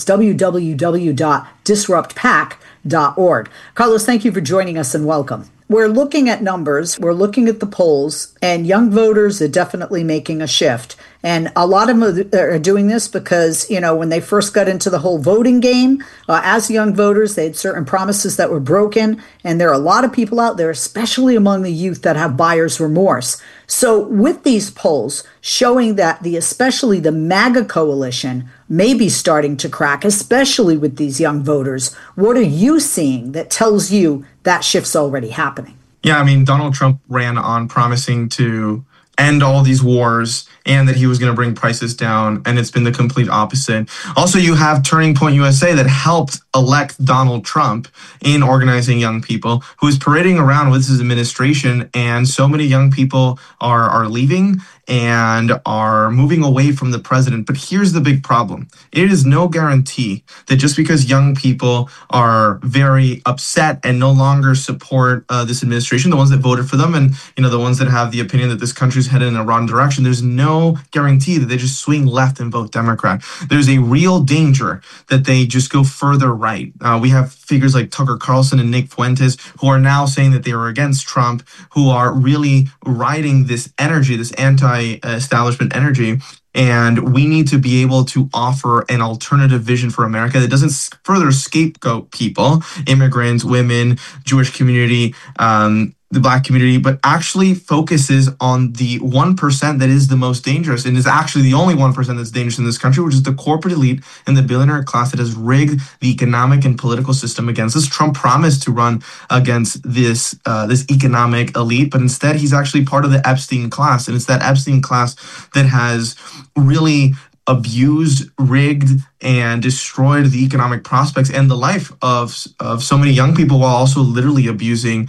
www.disruptpac.org. Carlos, thank you for joining us and welcome. We're looking at numbers, we're looking at the polls, and young voters are definitely making a shift. And a lot of them are doing this because, when they first got into the whole voting game, as young voters, they had certain promises that were broken. And there are a lot of people out there, especially among the youth, that have buyer's remorse. So with these polls showing that especially the MAGA coalition may be starting to crack, especially with these young voters, what are you seeing that tells you that shift's already happening? Yeah, Donald Trump ran on promising to end all these wars and that he was going to bring prices down, and it's been the complete opposite. Also, you have Turning Point USA that helped elect Donald Trump in organizing young people, who is parading around with his administration, and so many young people are leaving and are moving away from the president. But here's the big problem. It is no guarantee that just because young people are very upset and no longer support this administration, the ones that voted for them and the ones that have the opinion that this country's headed in a wrong direction, there's no guarantee that they just swing left and vote Democrat. There's a real danger that they just go further right. We have figures like Tucker Carlson and Nick Fuentes who are now saying that they are against Trump, who are really riding this energy, this anti-establishment energy. And we need to be able to offer an alternative vision for America that doesn't further scapegoat people, immigrants, women, Jewish community, the Black community, but actually focuses on the 1% that is the most dangerous and is actually the only 1% that's dangerous in this country, which is the corporate elite and the billionaire class that has rigged the economic and political system against us. Trump promised to run against this economic elite, but instead he's actually part of the Epstein class. And it's that Epstein class that has really abused, rigged, and destroyed the economic prospects and the life of so many young people, while also literally abusing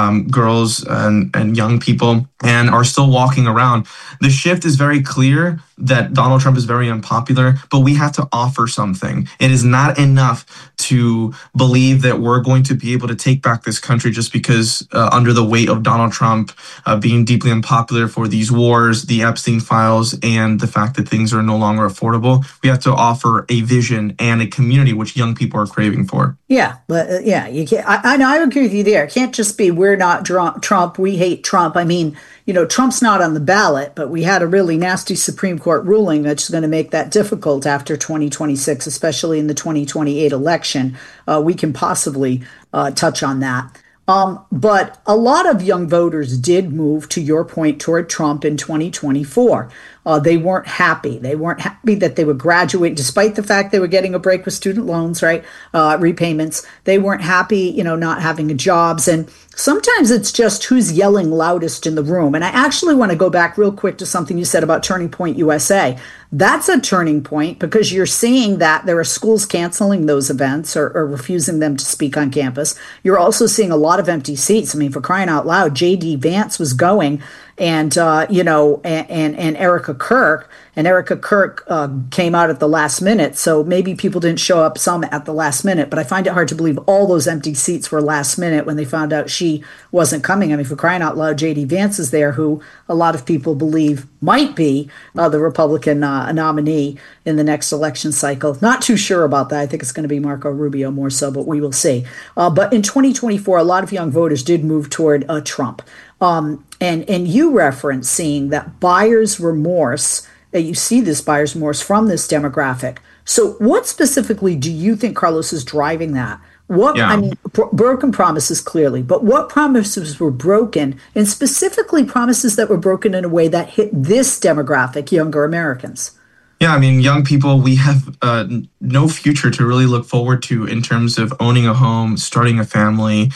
girls and young people, and are still walking around. The shift is very clear that Donald Trump is very unpopular, but we have to offer something. It is not enough to believe that we're going to be able to take back this country just because under the weight of Donald Trump being deeply unpopular for these wars, the Epstein files, and the fact that things are no longer affordable. We have to offer a vision and a community which young people are craving for. Yeah, but you can't. I agree with you there. It can't just be we're not Trump, we hate Trump. Trump's not on the ballot, but we had a really nasty Supreme Court ruling that's going to make that difficult after 2026, especially in the 2028 election. We can possibly touch on that. But a lot of young voters did move, to your point, toward Trump in 2024. They weren't happy. They weren't happy that they were graduating, despite the fact they were getting a break with student loans, right? Repayments. They weren't happy, not having jobs. And sometimes it's just who's yelling loudest in the room. And I actually want to go back real quick to something you said about Turning Point USA. That's a turning point because you're seeing that there are schools canceling those events or refusing them to speak on campus. You're also seeing a lot of empty seats. For crying out loud, J.D. Vance was going and Erica Kirk. And Erica Kirk came out at the last minute, so maybe people didn't show up some at the last minute. But I find it hard to believe all those empty seats were last minute when they found out she wasn't coming. For crying out loud, J.D. Vance is there, who a lot of people believe might be the Republican nominee in the next election cycle. Not too sure about that. I think it's going to be Marco Rubio more so, but we will see. But in 2024, a lot of young voters did move toward Trump. And you referenced seeing that buyer's remorse. You see this buyer's remorse from this demographic. So what specifically do you think, Carlos, is driving that? Broken promises clearly, but what promises were broken, and specifically promises that were broken in a way that hit this demographic, younger Americans? Yeah, young people, we have no future to really look forward to in terms of owning a home, starting a family.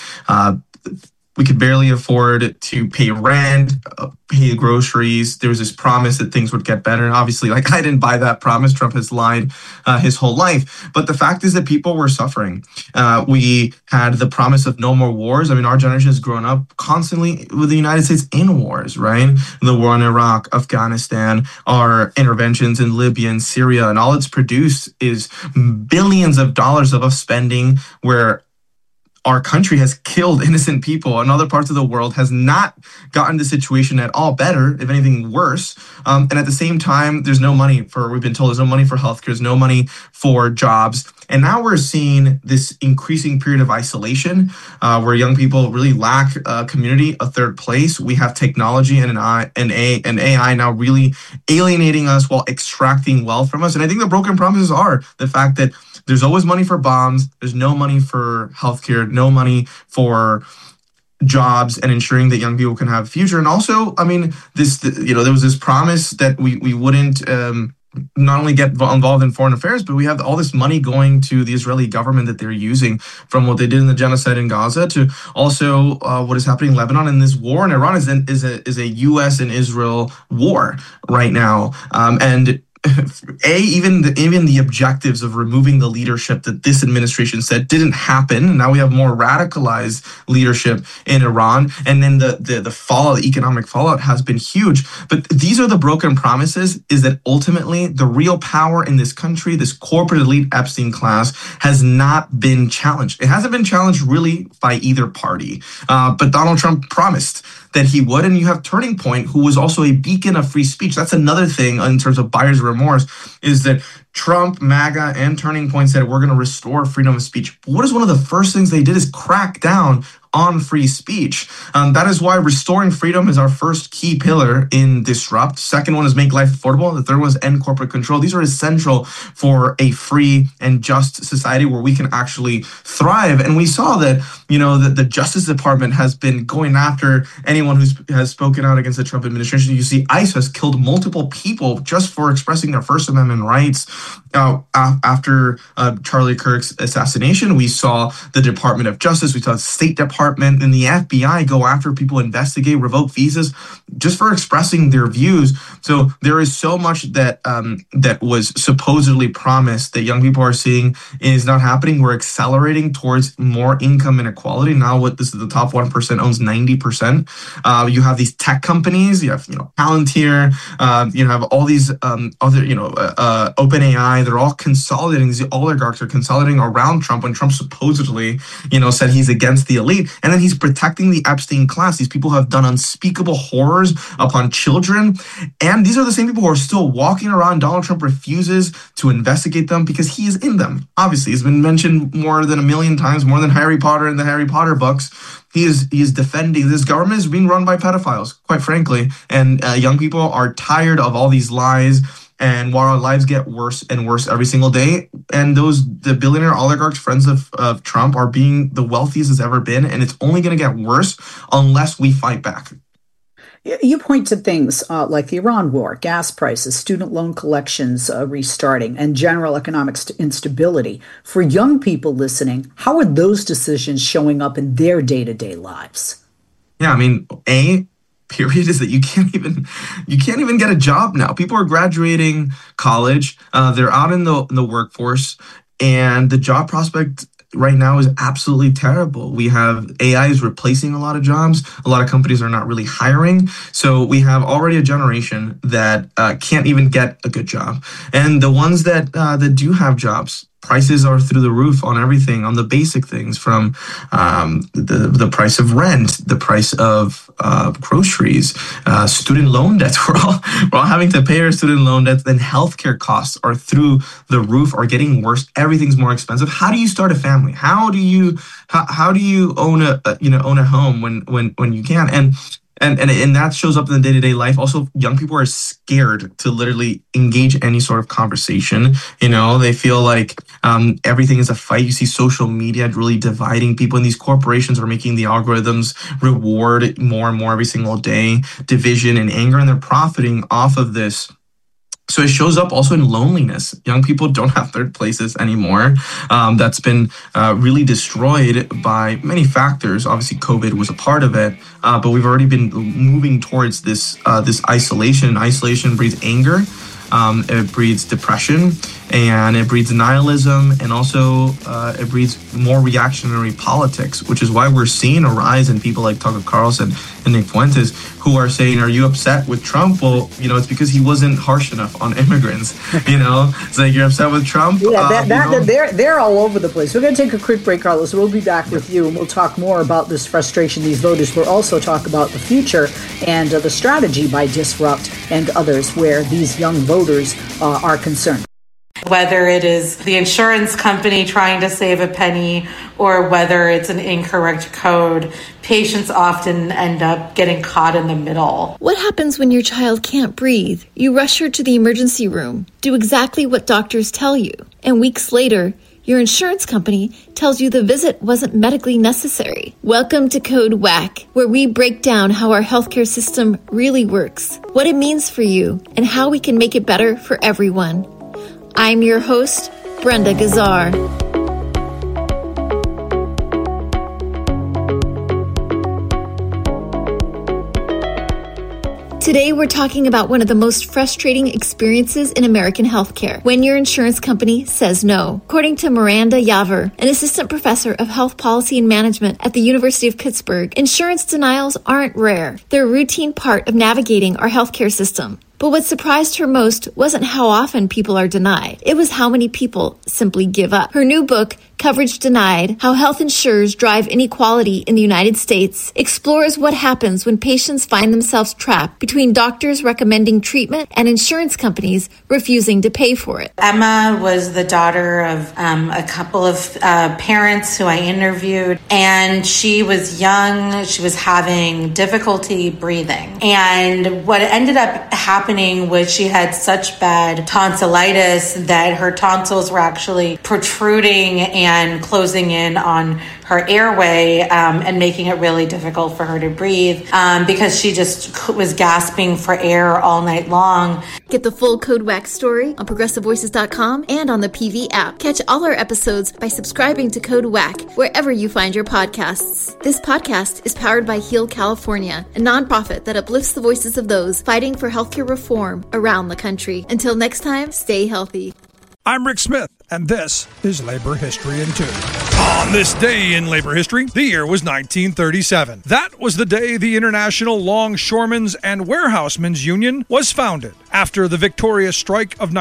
We could barely afford to pay rent, pay groceries. There was this promise that things would get better. And obviously, I didn't buy that promise. Trump has lied his whole life. But the fact is that people were suffering. We had the promise of no more wars. Our generation has grown up constantly with the United States in wars, right? The war in Iraq, Afghanistan, our interventions in Libya and Syria. And all it's produced is billions of dollars of spending where our country has killed innocent people, and other parts of the world has not gotten the situation at all better, if anything worse. And at the same time, we've been told there's no money for healthcare, there's no money for jobs. And now we're seeing this increasing period of isolation where young people really lack community, a third place. We have technology and AI now really alienating us while extracting wealth from us. And I think the broken promises are the fact that there's always money for bombs, there's no money for healthcare, no money for jobs and ensuring that young people can have a future. And also, I mean, there was this promise that we wouldn't not only get involved in foreign affairs, but we have all this money going to the Israeli government that they're using, from what they did in the genocide in Gaza to also what is happening in Lebanon. And this war in Iran is a U.S. and Israel war right now. And even the objectives of removing the leadership that this administration said didn't happen. Now we have more radicalized leadership in Iran, and then the fallout, the economic fallout, has been huge. But these are the broken promises: is that ultimately the real power in this country, this corporate elite Epstein class, has not been challenged. It hasn't been challenged really by either party. But Donald Trump promised that he would. And you have Turning Point, who was also a beacon of free speech. That's another thing in terms of buyer's remorse, is that Trump, MAGA, and Turning Point said, we're going to restore freedom of speech. But what is one of the first things they did is crack down on free speech. That is why restoring freedom is our first key pillar in Disrupt. Second one is make life affordable. The third one is end corporate control. These are essential for a free and just society where we can actually thrive. And we saw that, that the Justice Department has been going after anyone who has spoken out against the Trump administration. You see, ICE has killed multiple people just for expressing their First Amendment rights. After Charlie Kirk's assassination, we saw the Department of Justice, we saw the State Department, and the FBI go after people, investigate, revoke visas just for expressing their views. So there is so much that was supposedly promised that young people are seeing is not happening. We're accelerating towards more income inequality. Now, this is the top 1% owns 90%. You have these tech companies. You have Palantir. You have all these other OpenAI. They're all consolidating. These oligarchs are consolidating around Trump when Trump supposedly said he's against the elite. And then he's protecting the Epstein class. These people have done unspeakable horrors upon children. And these are the same people who are still walking around. Donald Trump refuses to investigate them because he is in them. Obviously, he's been mentioned more than 1 million times, more than Harry Potter in the Harry Potter books. He is defending this government is being run by pedophiles, quite frankly. And young people are tired of all these lies. And while our lives get worse and worse every single day, and the billionaire oligarchs, friends of Trump, are being the wealthiest it's ever been, and it's only going to get worse unless we fight back. You point to things like the Iran war, gas prices, student loan collections restarting, and general economic instability. For young people listening, how are those decisions showing up in their day-to-day lives? Yeah, I mean, period is that you can't even get a job now. People are graduating college, they're out in the workforce, and the job prospect right now is absolutely terrible. We have AI is replacing a lot of jobs. A lot of companies are not really hiring. So we have already a generation that can't even get a good job. And the ones that do have jobs, prices are through the roof on everything, on the basic things, from the price of rent, the price of groceries, student loan debts. We're all having to pay our student loan debts. Then healthcare costs are through the roof, are getting worse. Everything's more expensive. How do you start a family? How do you own a home when you can? And that shows up in the day-to-day life. Also, young people are scared to literally engage any sort of conversation. They feel like everything is a fight. You see social media really dividing people, and these corporations are making the algorithms reward more and more every single day, division and anger, and they're profiting off of this. So it shows up also in loneliness. Young people don't have third places anymore. That's been really destroyed by many factors. Obviously, COVID was a part of it, but we've already been moving towards this isolation. Isolation breeds anger. It breeds depression, and it breeds nihilism, and also it breeds more reactionary politics, which is why we're seeing a rise in people like Tucker Carlson and Nick Fuentes, who are saying, are you upset with Trump? Well, it's because he wasn't harsh enough on immigrants. It's like, you're upset with Trump? Yeah, they're all over the place. We're going to take a quick break, Carlos. We'll be back with you, and we'll talk more about this frustration, these voters. We'll also talk about the future and the strategy by Disrupt and others where these young voters are concerned. Whether it is the insurance company trying to save a penny or whether it's an incorrect code, patients often end up getting caught in the middle. What happens when your child can't breathe? You rush her to the emergency room, do exactly what doctors tell you, and weeks later, your insurance company tells you the visit wasn't medically necessary. Welcome to Code WACK, where we break down how our healthcare system really works, what it means for you, and how we can make it better for everyone. I'm your host, Brenda Gazzar. Today, we're talking about one of the most frustrating experiences in American healthcare, when your insurance company says no. According to Miranda Yaver, an assistant professor of health policy and management at the University of Pittsburgh, insurance denials aren't rare. They're a routine part of navigating our healthcare system. But what surprised her most wasn't how often people are denied. It was how many people simply give up. Her new book, Coverage Denied: How Health Insurers Drive Inequality in the United States, explores what happens when patients find themselves trapped between doctors recommending treatment and insurance companies refusing to pay for it. Emma was the daughter of a couple of parents who I interviewed, and she was young. She was having difficulty breathing. And what ended up happening was she had such bad tonsillitis that her tonsils were actually protruding and closing in on her airway and making it really difficult for her to breathe because she just was gasping for air all night long. Get the full Code WACK story on ProgressiveVoices.com and on the PV app. Catch all our episodes by subscribing to Code WACK wherever you find your podcasts. This podcast is powered by Heal California, a nonprofit that uplifts the voices of those fighting for healthcare reform around the country. Until next time, stay healthy. I'm Rick Smith, and this is Labor History in 2. On this day in labor history, the year was 1937. That was the day the International Longshoremen's and Warehousemen's Union was founded, after the victorious strike of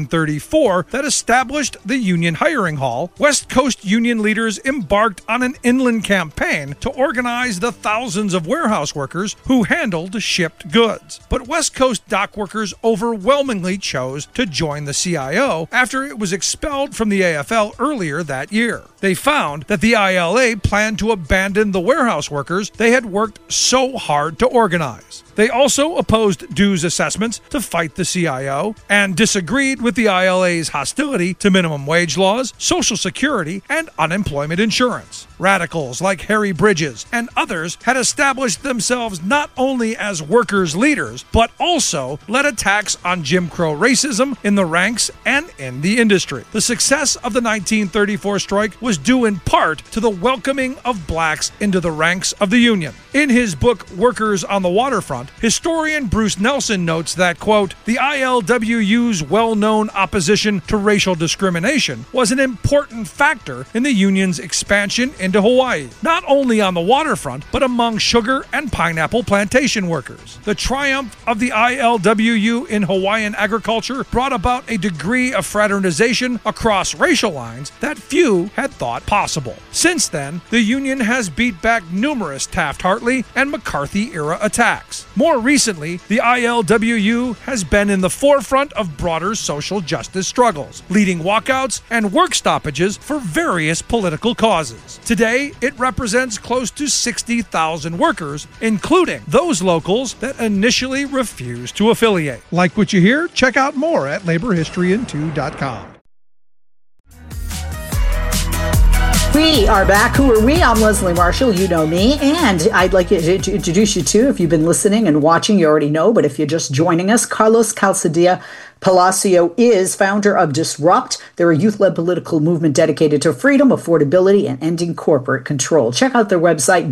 1934 that established the Union Hiring Hall. West Coast Union leaders embarked on an inland campaign to organize the thousands of warehouse workers who handled shipped goods. But West Coast dock workers overwhelmingly chose to join the CIO after it was expelled from the AFL earlier that year. They found that the ILA planned to abandon the warehouse workers they had worked so hard to organize. They also opposed dues assessments to fight the CIO and disagreed with the ILA's hostility to minimum wage laws, Social Security, and unemployment insurance. Radicals like Harry Bridges and others had established themselves not only as workers' leaders, but also led attacks on Jim Crow racism in the ranks and in the industry. The success of the 1934 strike was due in part to the welcoming of blacks into the ranks of the Union. In his book, Workers on the Waterfront, historian Bruce Nelson notes that, quote, the ILWU's well-known opposition to racial discrimination was an important factor in the Union's expansion into Hawaii, not only on the waterfront, but among sugar and pineapple plantation workers. The triumph of the ILWU in Hawaiian agriculture brought about a degree of fraternization across racial lines that few had thought possible. Since then, the Union has beat back numerous Taft-Hartley and McCarthy-era attacks. More recently, the ILWU has been in the forefront of broader social justice struggles, leading walkouts and work stoppages for various political causes. Today, it represents close to 60,000 workers, including those locals that initially refused to affiliate. Like what you hear? Check out more at laborhistoryin2.com. We are back. Who are we? I'm Leslie Marshall. You know me. And I'd like to introduce you to, if you've been listening and watching, you already know, but if you're just joining us, Carlos Calzadilla Palacio is founder of Disrupt. They're a youth-led political movement dedicated to freedom, affordability, and ending corporate control. Check out their website,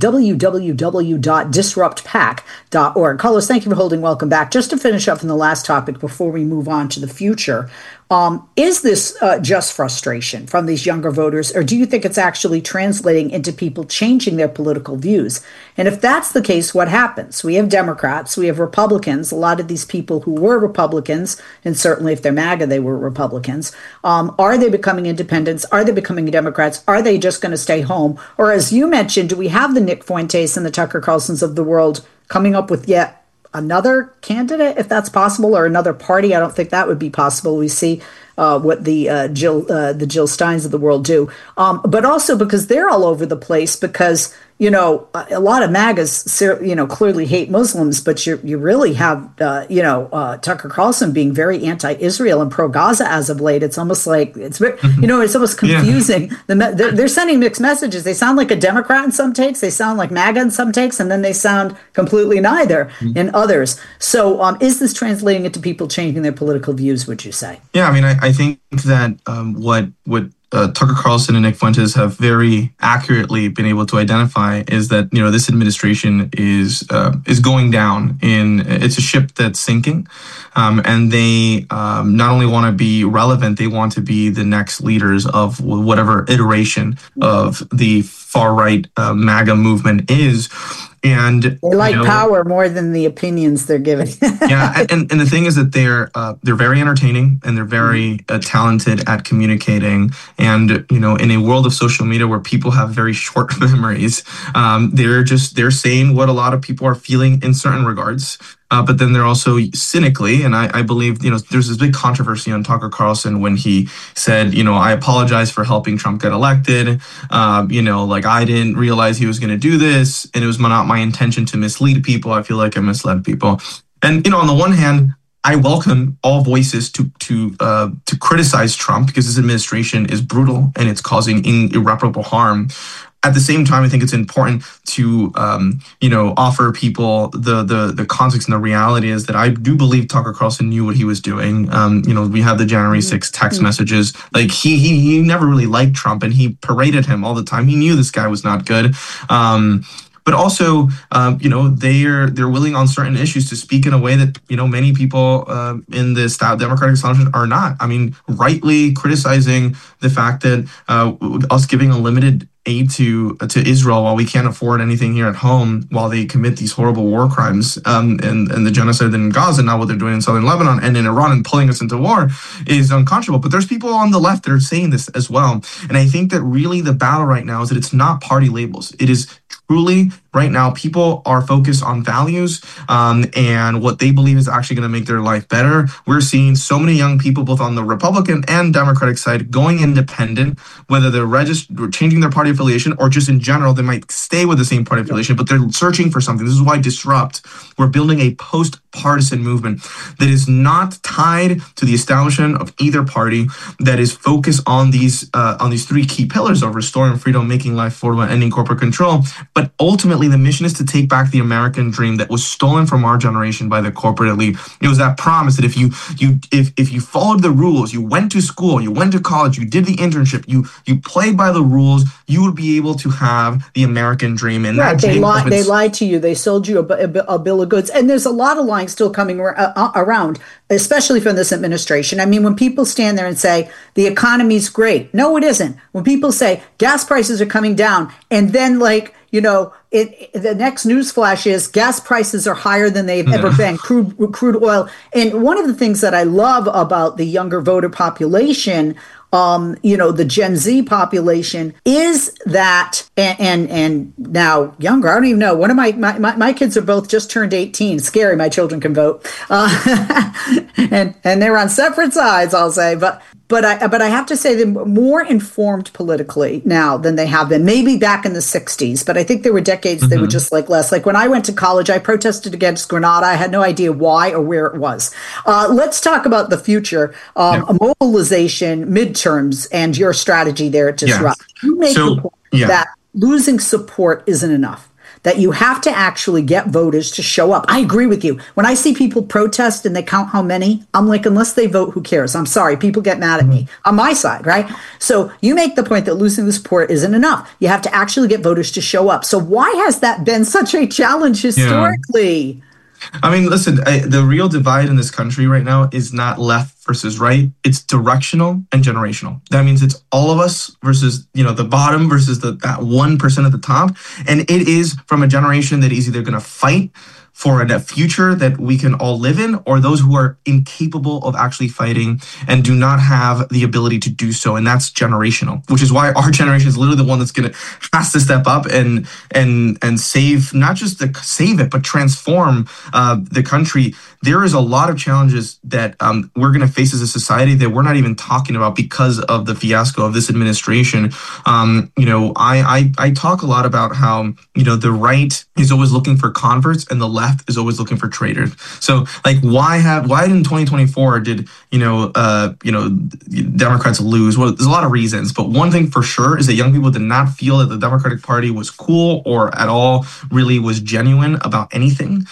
www.disruptpac.org. Carlos, thank you for holding. Welcome back. Just to finish up in the last topic before we move on to the future, is this just frustration from these younger voters, or do you think it's actually translating into people changing their political views? And if that's the case, what happens? We have Democrats, we have Republicans, a lot of these people who were Republicans, and certainly if they're MAGA, they were Republicans. Are they becoming independents? Are they becoming Democrats? Are they just going to stay home? Or as you mentioned, do we have the Nick Fuentes and the Tucker Carlsons of the world coming up with yet another candidate, if that's possible, or another party? I don't think that would be possible. We see what the Jill Steins of the world do, but also because they're all over the place because, a lot of MAGAs, clearly hate Muslims, but you really have, Tucker Carlson being very anti-Israel and pro-Gaza as of late. It's almost like, it's almost confusing. Yeah. They're sending mixed messages. They sound like a Democrat in some takes, they sound like MAGA in some takes, and then they sound completely neither in others. So is this translating into people changing their political views, would you say? Yeah, I mean, I think that what Tucker Carlson and Nick Fuentes have very accurately been able to identify is that this administration is going down. It's a ship that's sinking, and they not only want to be relevant, they want to be the next leaders of whatever iteration of the far right MAGA movement is. And they like power more than the opinions they're giving. Yeah, and the thing is that they're very entertaining and they're very talented at communicating. And in a world of social media where people have very short memories, they're saying what a lot of people are feeling in certain regards. But then they're also cynically, and I believe, there's this big controversy on Tucker Carlson when he said, I apologize for helping Trump get elected. I didn't realize he was going to do this, and it was not my intention to mislead people. I feel like I misled people. And, on the one hand, I welcome all voices to criticize Trump because his administration is brutal and it's causing irreparable harm. At the same time, I think it's important to, offer people the context and the reality is that I do believe Tucker Carlson knew what he was doing. We have the January 6th text messages. Like he never really liked Trump and he paraded him all the time. He knew this guy was not good. But also, they're willing on certain issues to speak in a way that, many people in the Democratic establishment are not. I mean, rightly criticizing the fact that us giving a limited aid to Israel while we can't afford anything here at home while they commit these horrible war crimes and the genocide in Gaza, now what they're doing in southern Lebanon and in Iran and pulling us into war is unconscionable. But there's people on the left that are saying this as well. And I think that really the battle right now is that it's not party labels. It is truly right now people are focused on values and what they believe is actually going to make their life better. We're seeing so many young people both on the Republican and Democratic side going independent, whether they're changing their party affiliation or just in general they might stay with the same party affiliation, but they're searching for something. This is why Disrupt, we're building a post-partisan movement that is not tied to the establishment of either party, that is focused on these three key pillars of restoring freedom, making life affordable, and ending corporate control. But ultimately, the mission is to take back the American dream that was stolen from our generation by the corporate elite. It was that promise that if you followed the rules, you went to school, you went to college, you did the internship, you played by the rules, you would be able to have the American dream. And right, they lied to you. They sold you a bill of goods. And there's a lot of lying still coming around, especially from this administration. I mean, when people stand there and say the economy's great, no, it isn't. When people say gas prices are coming down, and then the next news flash is gas prices are higher than they've ever been, crude oil. And one of the things that I love about the younger voter population, the Gen Z population, is that, and now younger, I don't even know, one of my kids are both just turned 18. Scary, my children can vote. And they're on separate sides, I'll say, but I have to say they're more informed politically now than they have been. Maybe back in the 60s, but I think there were decades they were just less. Like when I went to college, I protested against Grenada. I had no idea why or where it was. Let's talk about the future, mobilization, midterms, and your strategy there at Disrupt. You make the point that losing support isn't enough, that you have to actually get voters to show up. I agree with you. When I see people protest and they count how many, I'm like, unless they vote, who cares? I'm sorry. People get mad at me on my side, right? So you make the point that losing the support isn't enough. You have to actually get voters to show up. So why has that been such a challenge historically? Yeah. I mean, listen, the real divide in this country right now is not left versus right. It's directional and generational. That means it's all of us versus, the bottom versus that 1% at the top. And it is from a generation that is either going to fight for a future that we can all live in, or those who are incapable of actually fighting and do not have the ability to do so. And that's generational, which is why our generation is literally the one that's has to step up and save, not just save it, but transform the country. There is a lot of challenges that we're going to face as a society that we're not even talking about because of the fiasco of this administration. I talk a lot about how, the right is always looking for converts and the left is always looking for traitors. So why in 2024 did, Democrats lose? Well, there's a lot of reasons, but one thing for sure is that young people did not feel that the Democratic Party was cool or at all really was genuine about anything.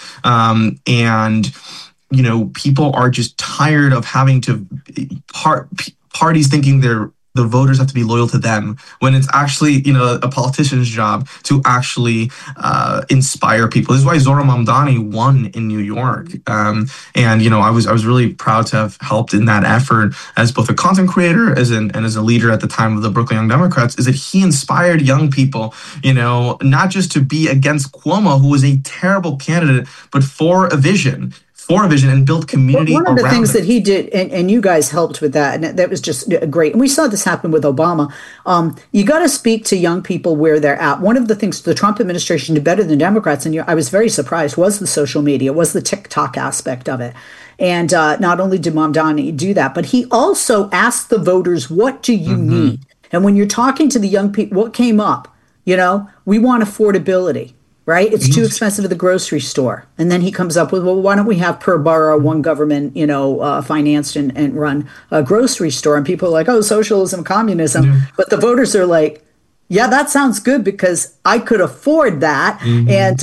People are just tired of having to parties thinking the voters have to be loyal to them when it's actually, a politician's job to actually inspire people. This is why Zohran Mamdani won in New York. I was really proud to have helped in that effort as both a content creator and as a leader at the time of the Brooklyn Young Democrats, is that he inspired young people, not just to be against Cuomo, who was a terrible candidate, but for a vision and build community around it. One of the things that he did, and you guys helped with that, and that was just great. And we saw this happen with Obama. You got to speak to young people where they're at. One of the things the Trump administration did better than Democrats, and I was very surprised, was the social media, was the TikTok aspect of it. And not only did Mamdani do that, but he also asked the voters, what do you need? And when you're talking to the young people, what came up? We want affordability. Right? It's too expensive at the grocery store. And then he comes up with, well, why don't we have per borough one government, financed and run a grocery store? And people are like, oh, socialism, communism. Yeah. But the voters are like, yeah, that sounds good because I could afford that. And,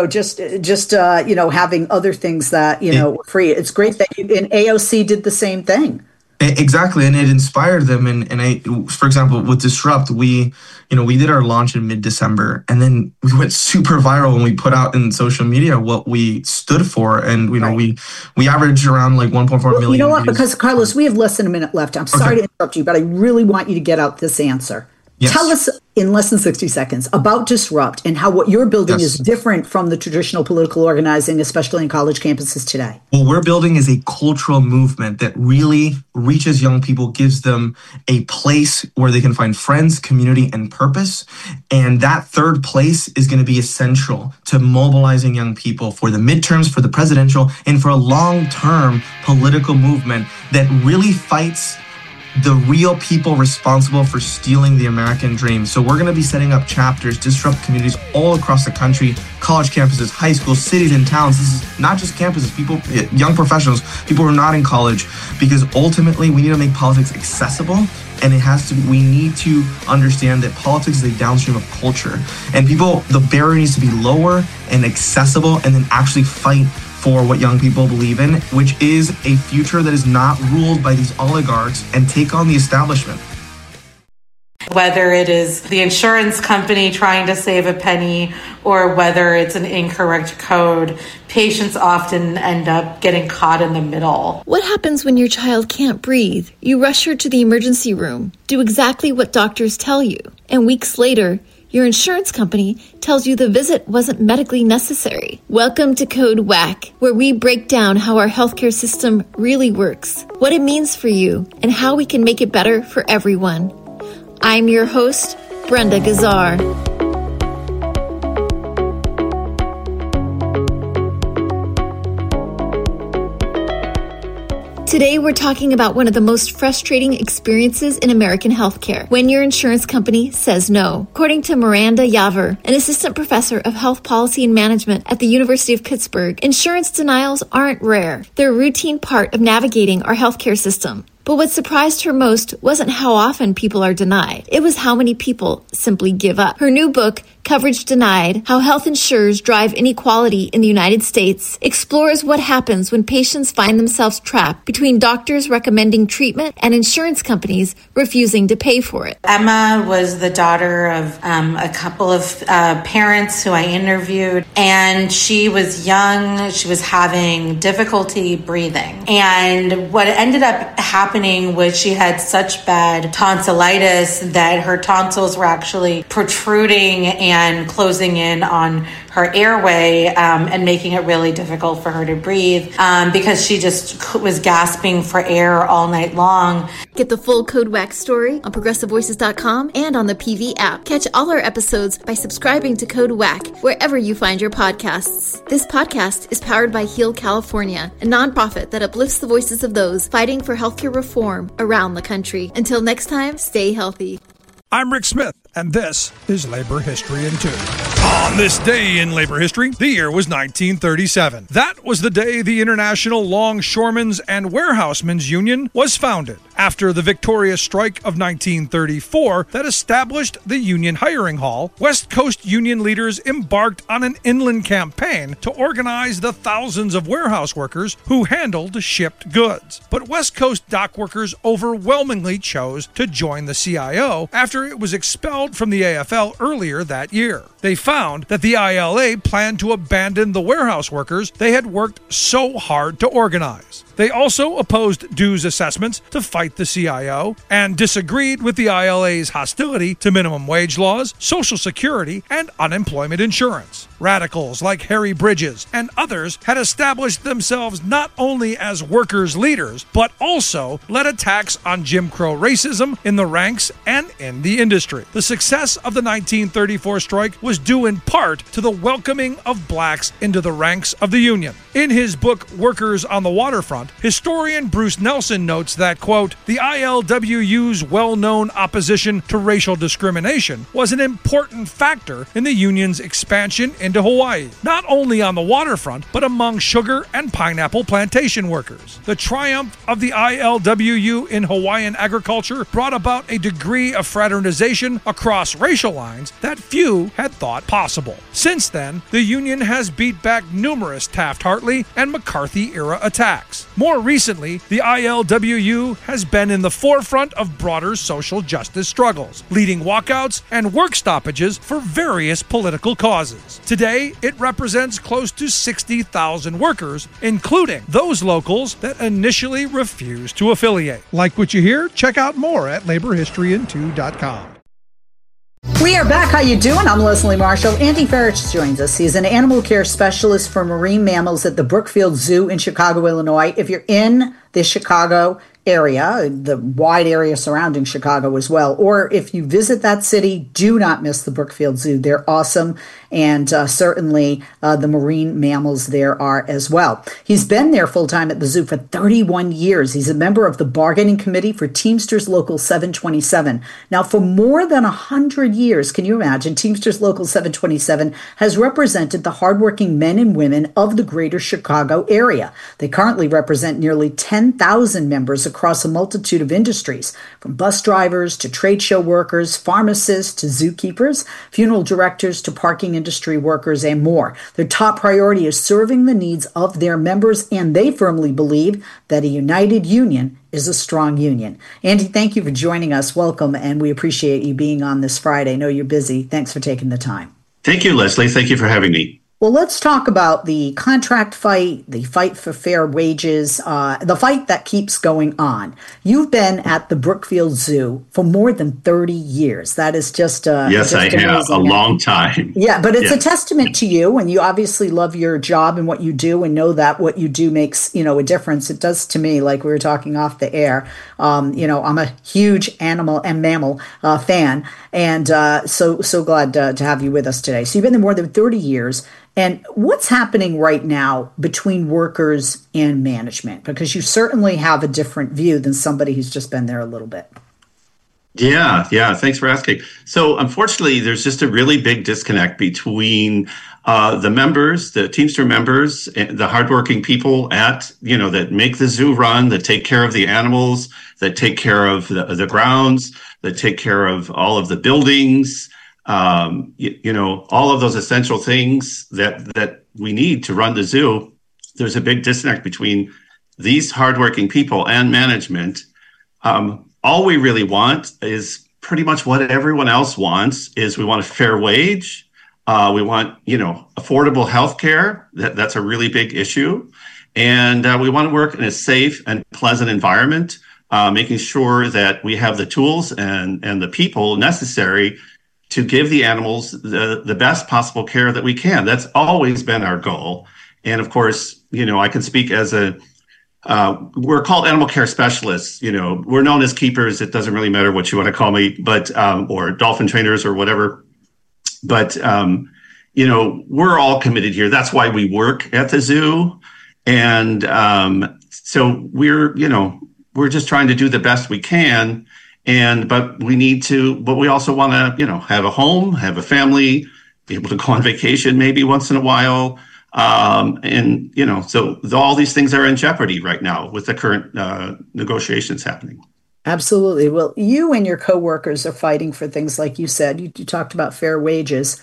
having other things that, were free. It's great that and AOC did the same thing. Exactly, and it inspired them. And for example, with Disrupt, we did our launch in mid-December, and then we went super viral when we put out in social media what we stood for, and we averaged around 1.4 million. You know what? Views. Because Carlos, we have less than a minute left. I'm sorry to interrupt you, but I really want you to get out this answer. Yes. Tell us in less than 60 seconds about Disrupt and how what you're building is different from the traditional political organizing, especially in college campuses today. What we're building is a cultural movement that really reaches young people, gives them a place where they can find friends, community, and purpose. And that third place is going to be essential to mobilizing young people for the midterms, for the presidential, and for a long-term political movement that really fights the real people responsible for stealing the American dream. So we're going to be setting up chapters, disrupt communities all across the country, college campuses, high schools, cities, and towns. This is not just campuses, people, young professionals, people who are not in college, because ultimately we need to make politics accessible. And we need to understand that politics is a downstream of culture. And the barrier needs to be lower and accessible, and then actually fight for what young people believe in, which is a future that is not ruled by these oligarchs, and take on the establishment. Whether it is the insurance company trying to save a penny or whether it's an incorrect code, patients often end up getting caught in the middle. What happens when your child can't breathe? You rush her to the emergency room, do exactly what doctors tell you, and weeks later, your insurance company tells you the visit wasn't medically necessary. Welcome to Code WACK, where we break down how our healthcare system really works, what it means for you, and how we can make it better for everyone. I'm your host, Brenda Gazzar. Today, we're talking about one of the most frustrating experiences in American healthcare, when your insurance company says no. According to Miranda Yaver, an assistant professor of health policy and management at the University of Pittsburgh, insurance denials aren't rare. They're a routine part of navigating our healthcare system. But what surprised her most wasn't how often people are denied. It was how many people simply give up. Her new book, Coverage Denied: How Health Insurers Drive Inequality in the United States, explores what happens when patients find themselves trapped between doctors recommending treatment and insurance companies refusing to pay for it. Emma was the daughter of a couple of parents who I interviewed, and she was young. She was having difficulty breathing. And what ended up happening was she had such bad tonsillitis that her tonsils were actually protruding and and closing in on her airway and making it really difficult for her to breathe because she just was gasping for air all night long. Get the full Code WAC story on ProgressiveVoices.com and on the PV app. Catch all our episodes by subscribing to Code WAC wherever you find your podcasts. This podcast is powered by Heal California, a nonprofit that uplifts the voices of those fighting for healthcare reform around the country. Until next time, stay healthy. I'm Rick Smith, and this is Labor History in 2. On this day in labor history, the year was 1937. That was the day the International Longshoremen's and Warehousemen's Union was founded, after the victorious strike of 1934 that established the Union Hiring Hall. West Coast Union leaders embarked on an inland campaign to organize the thousands of warehouse workers who handled shipped goods. But West Coast dock workers overwhelmingly chose to join the CIO after it was expelled from the AFL earlier that year. They found that the ILA planned to abandon the warehouse workers they had worked so hard to organize. They also opposed dues assessments to fight the CIO and disagreed with the ILA's hostility to minimum wage laws, Social Security, and unemployment insurance. Radicals like Harry Bridges and others had established themselves not only as workers' leaders, but also led attacks on Jim Crow racism in the ranks and in the industry. The success of the 1934 strike was due in part to the welcoming of blacks into the ranks of the Union. In his book, Workers on the Waterfront, historian Bruce Nelson notes that, quote, the ILWU's well-known opposition to racial discrimination was an important factor in the Union's expansion into Hawaii, not only on the waterfront, but among sugar and pineapple plantation workers. The triumph of the ILWU in Hawaiian agriculture brought about a degree of fraternization across racial lines that few had thought possible. Since then, the Union has beat back numerous Taft-Hartley and McCarthy-era attacks. More recently, the ILWU has been in the forefront of broader social justice struggles, leading walkouts and work stoppages for various political causes. Today, it represents close to 60,000 workers, including those locals that initially refused to affiliate. Like what you hear? Check out more at laborhistoryin2.com. We are back. How you doing? I'm Leslie Marshall. Andy Farich joins us. He's an animal care specialist for marine mammals at the Brookfield Zoo in Chicago, Illinois. If you're in the Chicago area, the wide area surrounding Chicago as well, or if you visit that city, do not miss the Brookfield Zoo. They're awesome, and certainly the marine mammals there are as well. He's been there full-time at the zoo for 31 years. He's a member of the bargaining committee for Teamsters Local 727. Now, for more than 100 years, can you imagine, Teamsters Local 727 has represented the hardworking men and women of the greater Chicago area. They currently represent nearly 10,000 members across a multitude of industries, from bus drivers to trade show workers, pharmacists to zookeepers, funeral directors to parking industry workers, and more. Their top priority is serving the needs of their members, and they firmly believe that a united union is a strong union. Andy, thank you for joining us. Welcome, and we appreciate you being on this Friday. I know you're busy. Thanks for taking the time. Thank you, Leslie. Thank you for having me. Well, let's talk about the contract fight, the fight for fair wages, the fight that keeps going on. You've been at the Brookfield Zoo for more than 30 years. That is just yes, I have a long time. Yeah, but it's a testament to you, and you obviously love your job and what you do, and know that what you do makes a difference. It does to me, like we were talking off the air. I'm a huge animal and mammal fan, and so glad to have you with us today. So you've been there more than 30 years. And what's happening right now between workers and management? Because you certainly have a different view than somebody who's just been there a little bit. Yeah. Thanks for asking. So unfortunately, there's just a really big disconnect between the members, the Teamster members, the hardworking people that make the zoo run, that take care of the animals, that take care of the grounds, that take care of all of the buildings, all of those essential things that we need to run the zoo. There's a big disconnect between these hardworking people and management. All we really want is pretty much what everyone else wants. Is we want a fair wage. We want, affordable health care. That's a really big issue. And we want to work in a safe and pleasant environment, making sure that we have the tools and the people necessary to give the animals the best possible care that we can. That's always been our goal. And of course, I can speak as we're called animal care specialists. We're known as keepers. It doesn't really matter what you want to call me, but or dolphin trainers or whatever. But we're all committed here. That's why we work at the zoo, and so we're just trying to do the best we can. But we also want to have a home, have a family, be able to go on vacation maybe once in a while. So all these things are in jeopardy right now with the current negotiations happening. Absolutely. Well, you and your coworkers are fighting for things like you said. You talked about fair wages.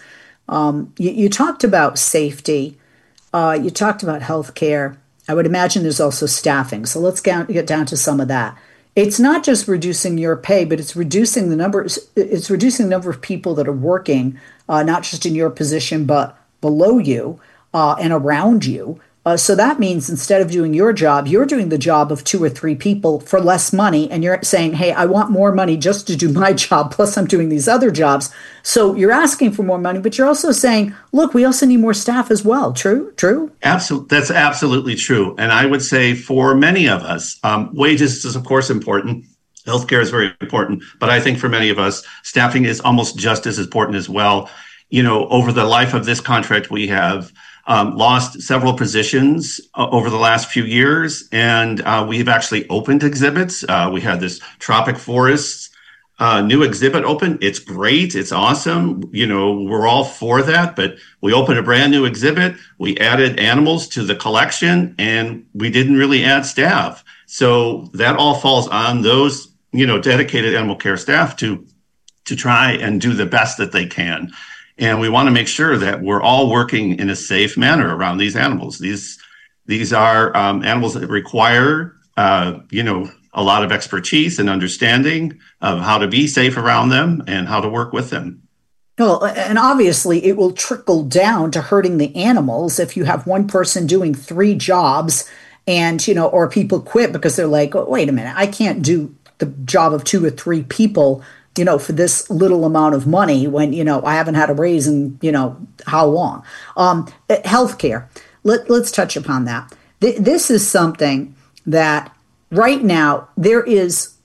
You talked about safety. You talked about healthcare. I would imagine there's also staffing. So let's get down to some of that. It's not just reducing your pay, but it's reducing the number. It's reducing the number of people that are working, not just in your position, but below you and around you. So that means instead of doing your job, you're doing the job of 2 or 3 people for less money. And you're saying, hey, I want more money just to do my job. Plus, I'm doing these other jobs. So you're asking for more money, but you're also saying, look, we also need more staff as well. True? Absolutely. That's absolutely true. And I would say for many of us, wages is, of course, important. Healthcare is very important. But I think for many of us, staffing is almost just as important as well. Over the life of this contract, we have lost several positions over the last few years, and we've actually opened exhibits. We had this Tropic Forests new exhibit open. It's great. It's awesome. We're all for that, but we opened a brand new exhibit. We added animals to the collection, and we didn't really add staff. So that all falls on those, dedicated animal care staff to try and do the best that they can. And we want to make sure that we're all working in a safe manner around these animals. These are animals that require, a lot of expertise and understanding of how to be safe around them and how to work with them. Well, and obviously it will trickle down to hurting the animals if you have one person doing 3 jobs and, or people quit because they're like, oh, wait a minute, I can't do the job of 2 or 3 people for this little amount of money when, I haven't had a raise in, how long. Healthcare. Let's touch upon that. This is something that right now there is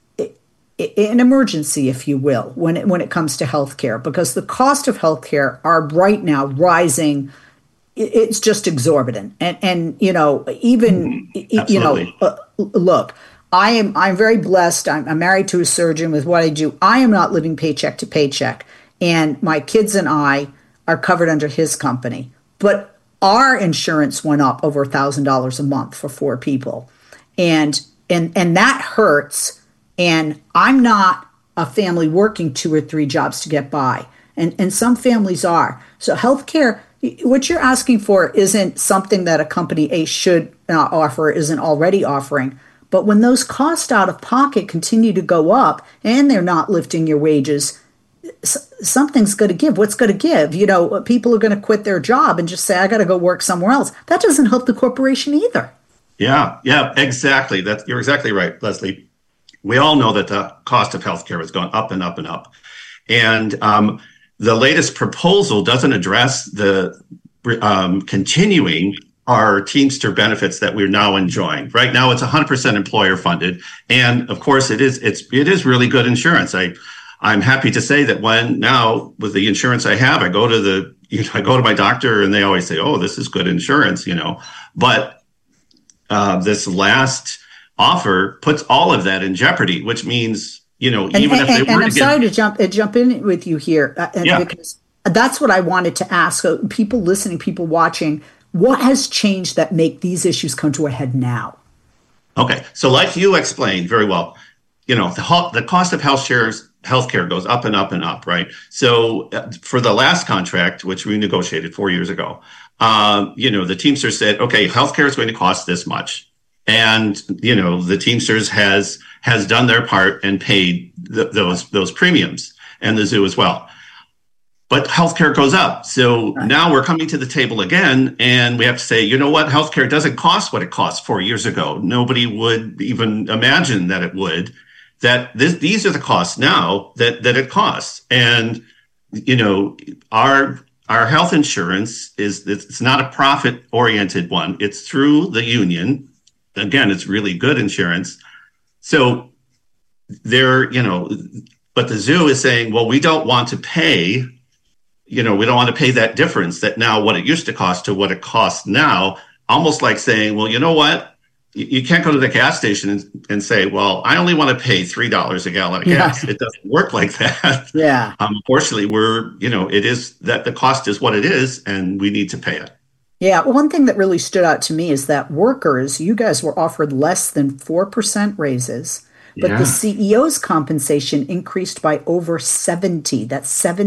an emergency, if you will, when it comes to healthcare, because the cost of healthcare are right now rising. It's just exorbitant. And look, I'm very blessed. I'm married to a surgeon with what I do. I am not living paycheck to paycheck. And my kids and I are covered under his company. But our insurance went up over $1,000 a month for 4 people. And that hurts. And I'm not a family working 2 or 3 jobs to get by. And some families are. So healthcare, what you're asking for isn't something that a company A should offer, isn't already offering. But when those costs out of pocket continue to go up and they're not lifting your wages, something's going to give. What's going to give? People are going to quit their job and just say, I got to go work somewhere else. That doesn't help the corporation either. Yeah, exactly. You're exactly right, Leslie. We all know that the cost of healthcare has gone up and up and up. And the latest proposal doesn't address the continuing our Teamster benefits that we're now enjoying. Right now, it's 100% employer funded, and of course, it is really good insurance. I'm happy to say that now with the insurance I have, I go to my doctor, and they always say, "Oh, this is good insurance," But this last offer puts all of that in jeopardy, which means even if they were I'm sorry to jump in with you here, because that's what I wanted to ask people listening, people watching. What has changed that make these issues come to a head now? Okay, so like you explained very well, the cost of healthcare goes up and up and up, right? So for the last contract, which we negotiated 4 years ago, the Teamsters said, okay, healthcare is going to cost this much, and the Teamsters has done their part and paid those premiums, and the zoo as well. But healthcare goes up. So now we're coming to the table again, and we have to say, you know what? Healthcare doesn't cost what it cost 4 years ago. Nobody would even imagine that it would. These are the costs now that it costs. And our health insurance it's not a profit oriented one. It's through the union. Again, it's really good insurance. So but the zoo is saying, well, we don't want to pay, we don't want to pay that difference, that now what it used to cost to what it costs now, almost like saying, well, you know what? You can't go to the gas station and say, well, I only want to pay $3 a gallon of gas. It doesn't work like that. Yeah. Unfortunately, it is that the cost is what it is, and we need to pay it. Yeah. One thing that really stood out to me is that workers, you guys were offered less than 4% raises, but the CEO's compensation increased by over 70%. That's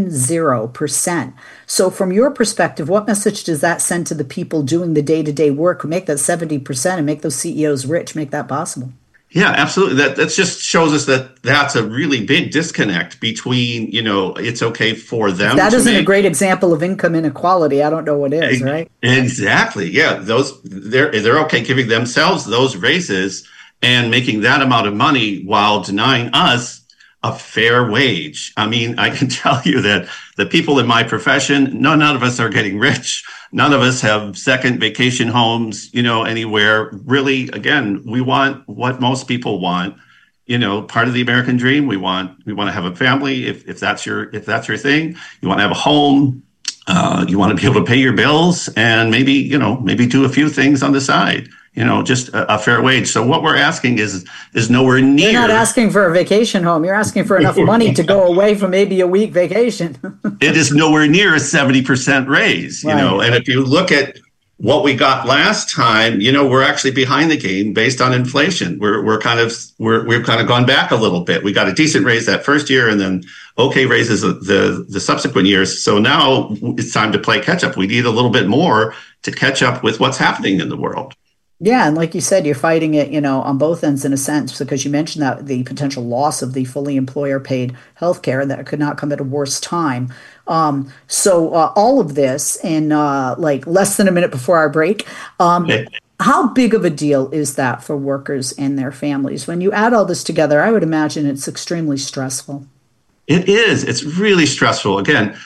70%. So from your perspective, what message does that send to the people doing the day-to-day work who make that 70% and make those CEOs rich, make that possible? Yeah, absolutely. That just shows us that that's a really big disconnect between, it's okay for them. That isn't a great example of income inequality. I don't know what is, right? Exactly. Yeah. They're okay giving themselves those raises and making that amount of money while denying us a fair wage. I mean, I can tell you that the people in my profession, none of us are getting rich. None of us have second vacation homes, anywhere. Really, again, we want what most people want. Part of the American dream. We want to have a family. If that's your thing, you want to have a home. You want to be able to pay your bills and maybe do a few things on the side. Just a fair wage. So what we're asking is nowhere near. You're not asking for a vacation home. You're asking for enough money to go away for maybe a week vacation. It is nowhere near a 70% raise, right. And if you look at what we got last time, we're actually behind the game based on inflation. We've kind of gone back a little bit. We got a decent raise that first year and then okay raises the subsequent years. So now it's time to play catch up. We need a little bit more to catch up with what's happening in the world. Yeah, and like you said, you're fighting it, on both ends in a sense, because you mentioned that the potential loss of the fully employer-paid healthcare that could not come at a worse time. So all of this in less than a minute before our break. How big of a deal is that for workers and their families? When you add all this together, I would imagine it's extremely stressful. It is. It's really stressful. Again,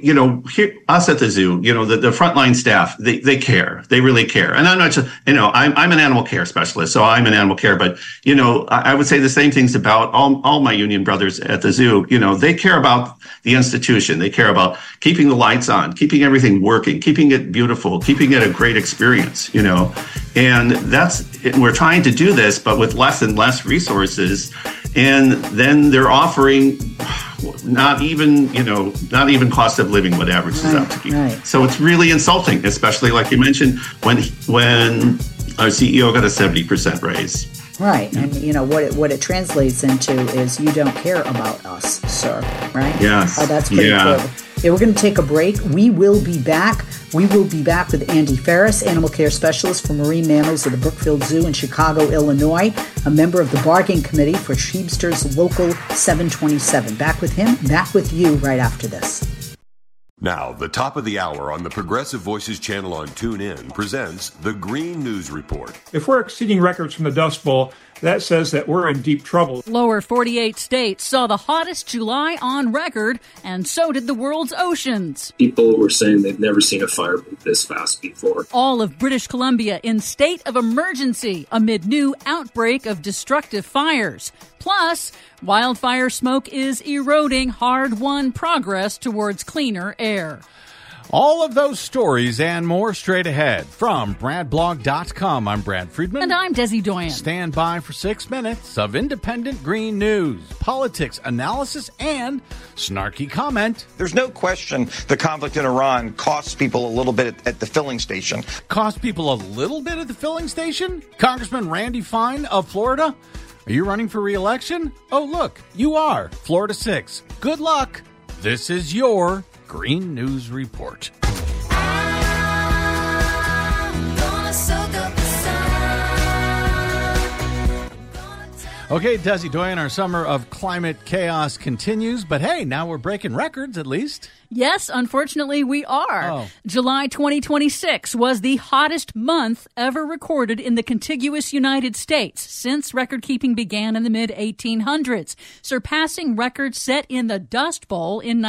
us at the zoo, the frontline staff, they care. They really care. And I'm not just, I'm an animal care specialist, so I'm in animal care. But, I would say the same things about all my union brothers at the zoo. They care about the institution. They care about keeping the lights on, keeping everything working, keeping it beautiful, keeping it a great experience, And we're trying to do this, but with less and less resources. And then they're offering not even cost of living what averages out to be. Right. So it's really insulting, especially like you mentioned, when our CEO got a 70% raise. Right. And what it translates into is you don't care about us, sir. Right? Yes. That's pretty cool. Yeah, we're going to take a break. We will be back. We will be back with Andy Ferris, animal care specialist for marine mammals at the Brookfield Zoo in Chicago, Illinois, a member of the bargaining committee for Sheepsters Local 727. Back with him, back with you right after this. Now, the top of the hour on the Progressive Voices channel on TuneIn presents the Green News Report. If we're exceeding records from the Dust Bowl, that says that we're in deep trouble. Lower 48 states saw the hottest July on record, and so did the world's oceans. People were saying they've never seen a fire move this fast before. All of British Columbia in state of emergency amid new outbreak of destructive fires. Plus, wildfire smoke is eroding hard-won progress towards cleaner air. All of those stories and more straight ahead. From BradBlog.com, I'm Brad Friedman. And I'm Desi Doyen. Stand by for 6 minutes of independent green news, politics, analysis, and snarky comment. There's no question the conflict in Iran costs people a little bit at the filling station. Cost people a little bit at the filling station? Congressman Randy Fine of Florida? Are you running for re-election? Oh, look, you are. Florida 6. Good luck. This is your Green News Report. Okay, Desi Doyen, our summer of climate chaos continues, but hey, now we're breaking records at least. Yes, unfortunately, we are. July 2026 was the hottest month ever recorded in the contiguous United States since record-keeping began in the mid-1800s, surpassing records set in the Dust Bowl in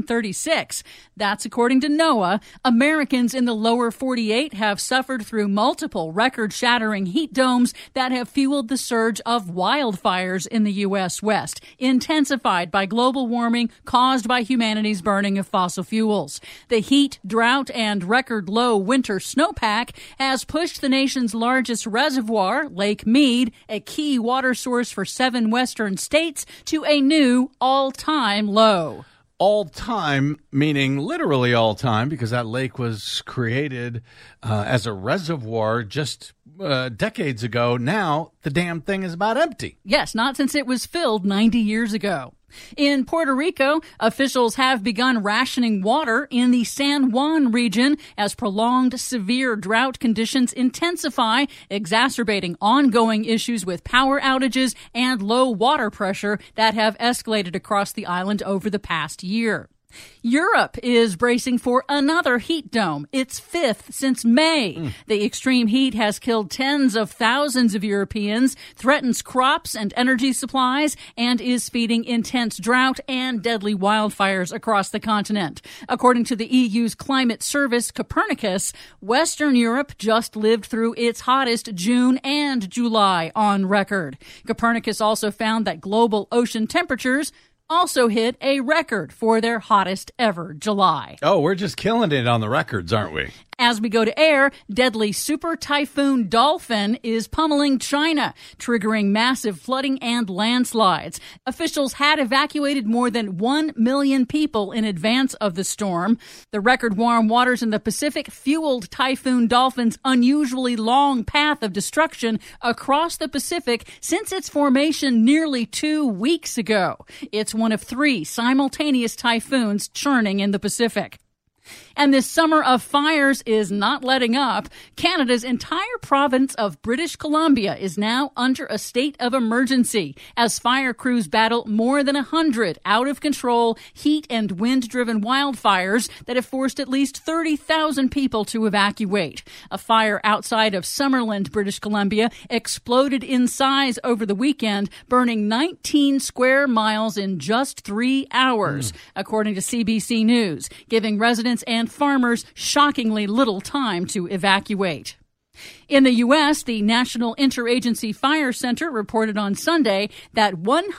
1936. That's according to NOAA. Americans in the lower 48 have suffered through multiple record-shattering heat domes that have fueled the surge of wildfires in the U.S. West, intensified by global warming caused by humanity's burning of fossil fuels. The heat, drought, and record low winter snowpack has pushed the nation's largest reservoir, Lake Mead, a key water source for 7 western states, to a new all-time low. All time, meaning literally all time, because that lake was created as a reservoir just decades ago. Now the damn thing is about empty. Yes, not since it was filled 90 years ago. In Puerto Rico, officials have begun rationing water in the San Juan region as prolonged severe drought conditions intensify, exacerbating ongoing issues with power outages and low water pressure that have escalated across the island over the past year. Europe is bracing for another heat dome, its 5th since May. The extreme heat has killed tens of thousands of Europeans, threatens crops and energy supplies, and is feeding intense drought and deadly wildfires across the continent. According to the EU's climate service, Copernicus, Western Europe just lived through its hottest June and July on record. Copernicus also found that global ocean temperatures also hit a record for their hottest ever July. Oh, we're just killing it on the records, aren't we? As we go to air, deadly super typhoon Dolphin is pummeling China, triggering massive flooding and landslides. Officials had evacuated more than 1 million people in advance of the storm. The record warm waters in the Pacific fueled Typhoon Dolphin's unusually long path of destruction across the Pacific since its formation nearly 2 weeks ago. It's one of 3 simultaneous typhoons churning in the Pacific. And this summer of fires is not letting up. Canada's entire province of British Columbia is now under a state of emergency as fire crews battle more than 100 out-of-control heat and wind-driven wildfires that have forced at least 30,000 people to evacuate. A fire outside of Summerland, British Columbia, exploded in size over the weekend, burning 19 square miles in just 3 hours, according to CBC News, giving residents and farmers shockingly little time to evacuate. In the U.S., the National Interagency Fire Center reported on Sunday that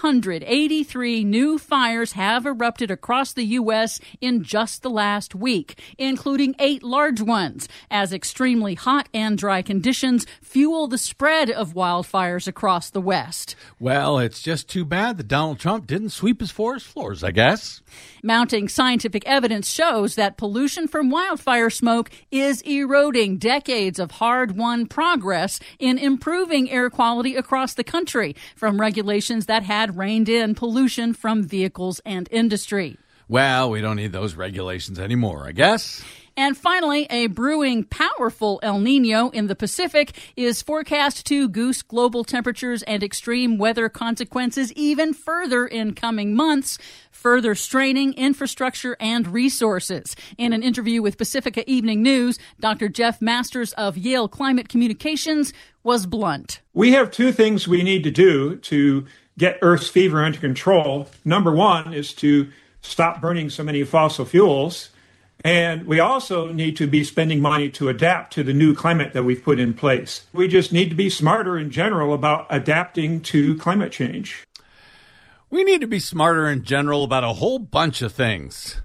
183 new fires have erupted across the U.S. in just the last week, including 8 large ones, as extremely hot and dry conditions fuel the spread of wildfires across the West. Well, it's just too bad that Donald Trump didn't sweep his forest floors, I guess. Mounting scientific evidence shows that pollution from wildfire smoke is eroding decades of hard-won progress in improving air quality across the country from regulations that had reined in pollution from vehicles and industry. Well, we don't need those regulations anymore, I guess. And finally, a brewing powerful El Nino in the Pacific is forecast to goose global temperatures and extreme weather consequences even further in coming months, further straining infrastructure and resources. In an interview with Pacifica Evening News, Dr. Jeff Masters of Yale Climate Communications was blunt. We have 2 things we need to do to get Earth's fever under control. Number 1 is to stop burning so many fossil fuels. And we also need to be spending money to adapt to the new climate that we've put in place. We just need to be smarter in general about adapting to climate change. We need to be smarter in general about a whole bunch of things.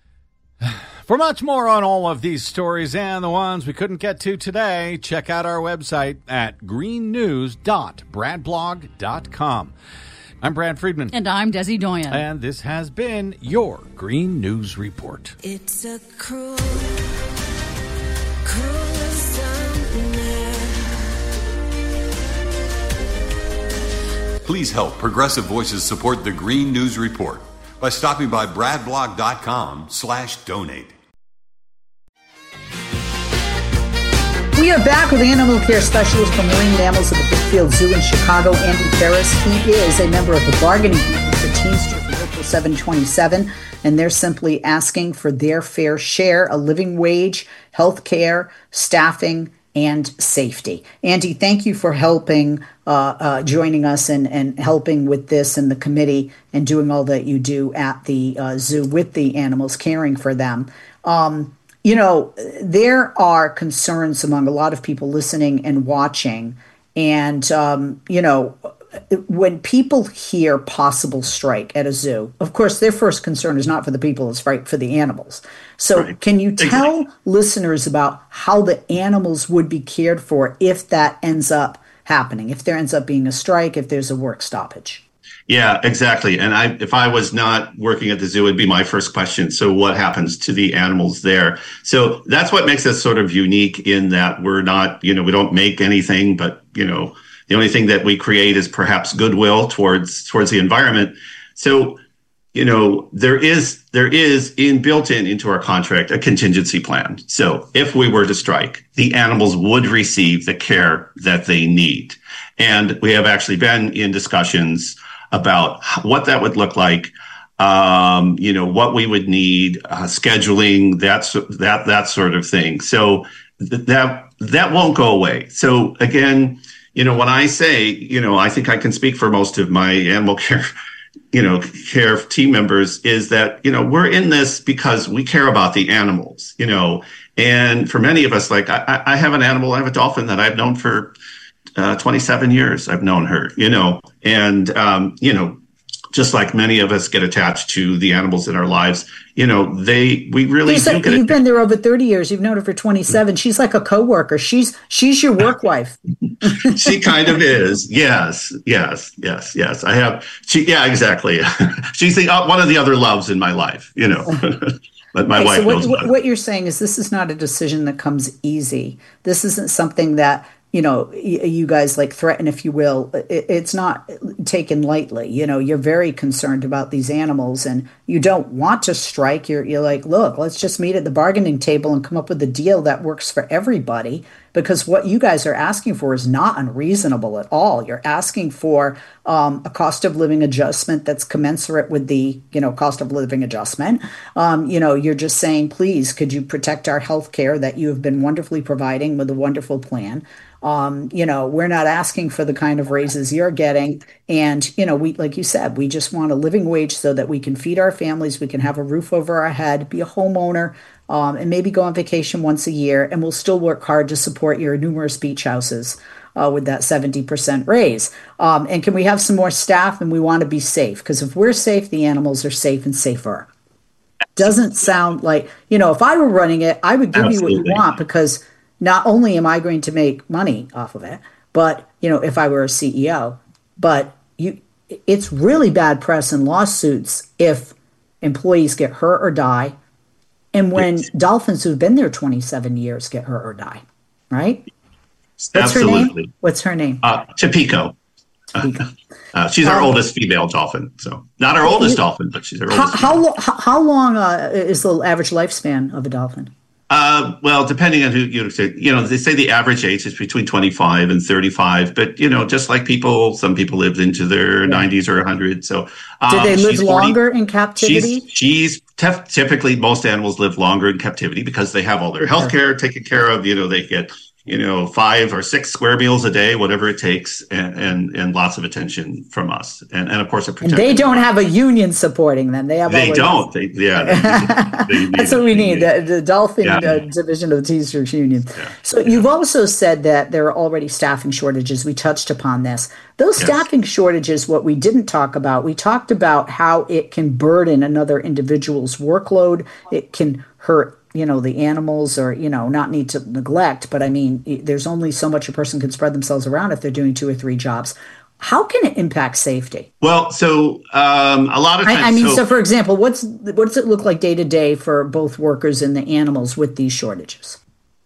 For much more on all of these stories and the ones we couldn't get to today, check out our website at greennews.bradblog.com. I'm Brad Friedman. And I'm Desi Doyen. And this has been your Green News Report. It's a cruel, cruel summer. Please help Progressive Voices support the Green News Report by stopping by bradblog.com/donate. We are back with animal care specialist for marine mammals at the Brookfield Zoo in Chicago, Andy Ferris. He is a member of the bargaining group for Teamsters Local 727, and they're simply asking for their fair share, a living wage, health care, staffing, and safety. Andy, thank you for helping, joining us and helping with this and the committee and doing all that you do at the zoo with the animals, caring for them. You know, there are concerns among a lot of people listening and watching. And, you know, when people hear possible strike at a zoo, of course, their first concern is not for the people, it's right for the animals. So can you tell listeners about how the animals would be cared for if that ends up happening, if there ends up being a strike, if there's a work stoppage? Yeah, exactly. And if I was not working at the zoo, it'd be my first question. So what happens to the animals there? So that's what makes us sort of unique in that we're not, you know, we don't make anything, but, you know, the only thing that we create is perhaps goodwill towards the environment. So, you know, there is built into our contract a contingency plan. So if we were to strike, the animals would receive the care that they need. And we have actually been in discussions about what that would look like, you know, what we would need, scheduling, that sort of thing. So that won't go away. So again, you know, when I say, you know, I think I can speak for most of my animal care, you know, care team members, is that, you know, we're in this because we care about the animals, you know, and for many of us, like I have an animal, I have a dolphin that I've known for 27 years. I've known her, you know, and, you know, just like many of us get attached to the animals in our lives, you know, we really do get You've been there over 30 years. You've known her for 27. She's like a coworker. She's your work wife. She kind of is. Yes. I have. Yeah, exactly. She's one of the other loves in my life, you know. But my wife knows about it. What you're saying is this is not a decision that comes easy. This isn't something that, you know, you guys like threaten, if you will. It's not taken lightly. You know, you're very concerned about these animals and you don't want to strike. You're like, look, let's just meet at the bargaining table and come up with a deal that works for everybody, because what you guys are asking for is not unreasonable at all. You're asking for a cost of living adjustment that's commensurate with the, you know, cost of living adjustment. You know, you're just saying, please, could you protect our health care that you have been wonderfully providing with a wonderful plan? You know, we're not asking for the kind of raises you're getting. And, you know, we, like you said, we just want a living wage so that we can feed our families, we can have a roof over our head, be a homeowner, and maybe go on vacation once a year. And we'll still work hard to support your numerous beach houses with that 70% raise. And can we have some more staff? And we want to be safe, because if we're safe, the animals are safe and safer. Doesn't sound like, you know, if I were running it, I would give you what you want, because not only am I going to make money off of it, but, you know, if I were a CEO, but it's really bad press and lawsuits if employees get hurt or die. And when dolphins who've been there 27 years get hurt or die, right? Absolutely. What's her name? Chapiko. She's our oldest female dolphin. So not our oldest dolphin, but she's our oldest. How long is the average lifespan of a dolphin? Well, depending on who you say, you know, they say the average age is between 25 and 35, but, you know, just like people, some people lived into their 90s or 100. So, do they live longer in captivity? Typically most animals live longer in captivity because they have all their health care taken care of. You know, they get, you know, 5 or 6 square meals a day, whatever it takes, and lots of attention from us. And of course, and they don't have a union supporting them. They have. They don't. They That's what we need. The dolphin division of the Teamsters Union. Yeah. So you've also said that there are already staffing shortages. We touched upon this. Those staffing shortages, what we didn't talk about, we talked about how it can burden another individual's workload. It can hurt, you know, the animals, or, you know, not need to neglect, but I mean, there's only so much a person can spread themselves around if they're doing 2 or 3 jobs. How can it impact safety? Well, so a lot of times. So for example, what does it look like day to day for both workers and the animals with these shortages?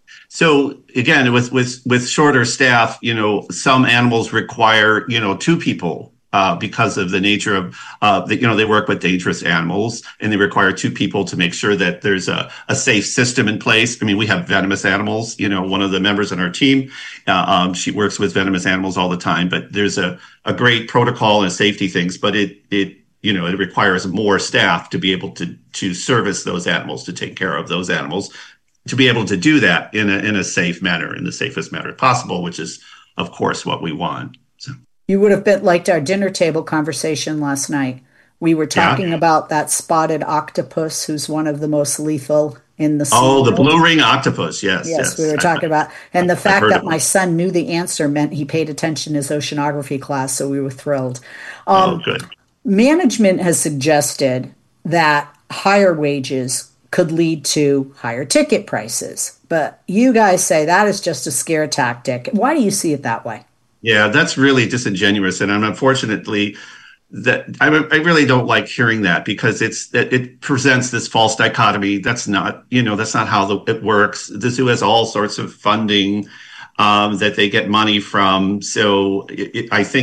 So again, with shorter staff, you know, some animals require, you know, 2 people because of the nature of they work with dangerous animals, and they require two people to make sure that there's a safe system in place. I mean, we have venomous animals. One of the members on our team, she works with venomous animals all the time, but there's a great protocol and safety things, but it requires more staff to be able to service those animals, to take care of those animals, to be able to do that in a safe manner, in the safest manner possible, which is, of course, what we want. So. You would have liked our dinner table conversation last night. We were talking about that spotted octopus, who's one of the most lethal in the sea. Oh, the blue ring octopus. Yes. We were talking about, and the fact that my son knew the answer meant he paid attention in his oceanography class, so we were thrilled. Good. Management has suggested that higher wages could lead to higher ticket prices, but you guys say that is just a scare tactic. Why do you see it that way? Yeah, that's really disingenuous, and unfortunately, that I really don't like hearing that, because it presents this false dichotomy. That's not how it works. The zoo has all sorts of funding that they get money from. So I think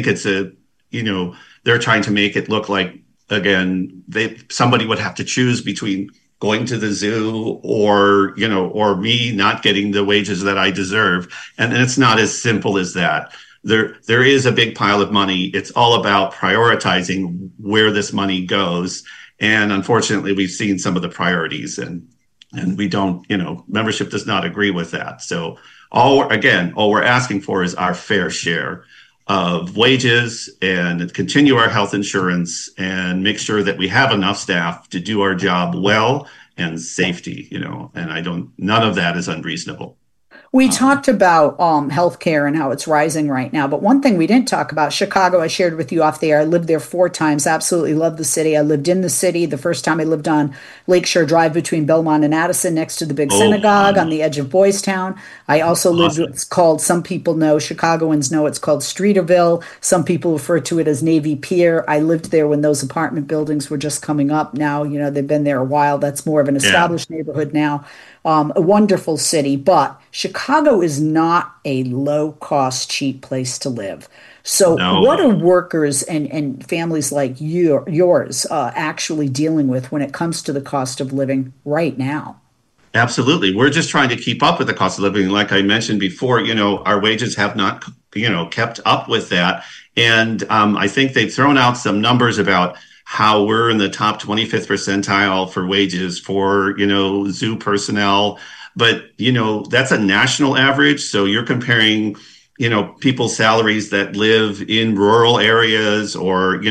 they're trying to make it look like, again, somebody would have to choose between going to the zoo or me not getting the wages that I deserve. And it's not as simple as that. There is a big pile of money. It's all about prioritizing where this money goes. And unfortunately, we've seen some of the priorities, and we don't, membership does not agree with that. So all we're asking for is our fair share of wages, and continue our health insurance, and make sure that we have enough staff to do our job well, and safety, and none of that is unreasonable. We talked about healthcare and how it's rising right now, but one thing we didn't talk about, Chicago, I shared with you off the air. I lived there 4 times, absolutely love the city. I lived in the city. The first time I lived on Lakeshore Drive between Belmont and Addison, next to the big synagogue on the edge of Boys Town. I also lived what's called, some people know, Chicagoans know it's called Streeterville. Some people refer to it as Navy Pier. I lived there when those apartment buildings were just coming up. Now, they've been there a while. That's more of an established neighborhood now. A wonderful city, but Chicago is not a low-cost, cheap place to live. So what are workers and families like yours actually dealing with when it comes to the cost of living right now? Absolutely. We're just trying to keep up with the cost of living. Like I mentioned before, our wages have not, kept up with that. And I think they've thrown out some numbers about how we're in the top 25th percentile for wages for, zoo personnel. But, that's a national average. So you're comparing, people's salaries that live in rural areas or, in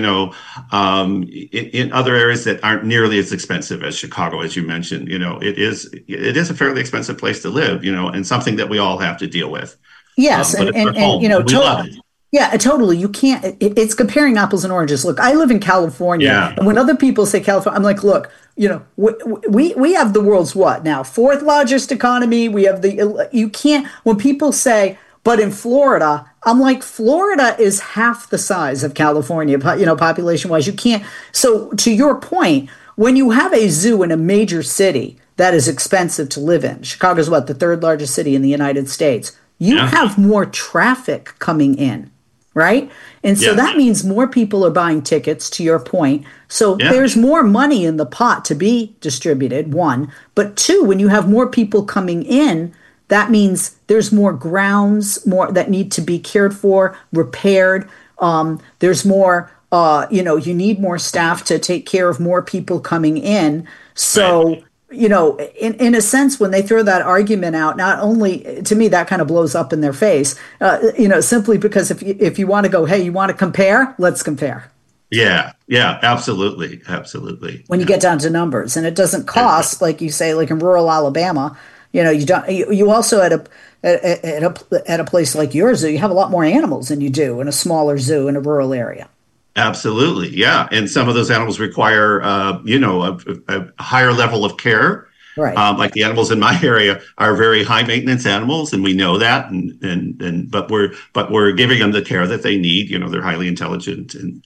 other areas that aren't nearly as expensive as Chicago, as you mentioned. It is a fairly expensive place to live, and something that we all have to deal with. Yes. Totally. Yeah, totally. You can't, it's comparing apples and oranges. Look, I live in California. And when other people say California, I'm like, look, we have the world's now, 4th largest economy. We have you can't, when people say, but in Florida, I'm like, Florida is half the size of California, population wise. You can't. So to your point, when you have a zoo in a major city that is expensive to live in, Chicago's the 3rd largest city in the United States, you have more traffic coming in. Right? And so that means more people are buying tickets, to your point. So there's more money in the pot to be distributed, 1. But 2, when you have more people coming in, that means there's more grounds, more that need to be cared for, repaired. There's more, you need more staff to take care of more people coming in. So, in a sense, when they throw that argument out, not only to me, that kind of blows up in their face, simply because if you want to go, hey, you want to compare, let's compare. Yeah, absolutely. When you get down to numbers, and it doesn't cost, like you say, like in rural Alabama, you also at a place like your zoo, you have a lot more animals than you do in a smaller zoo in a rural area. Absolutely. Yeah. And some of those animals require, a higher level of care. Right. Like the animals in my area are very high maintenance animals, and we know that. But we're giving them the care that they need. They're highly intelligent, and